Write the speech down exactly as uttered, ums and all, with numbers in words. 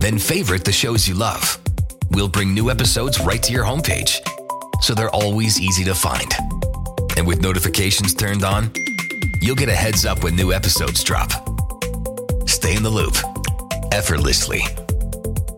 Then favorite the shows you love. We'll bring new episodes right to your homepage, so they're always easy to find. And with notifications turned on, you'll get a heads up when new episodes drop. Stay in the loop effortlessly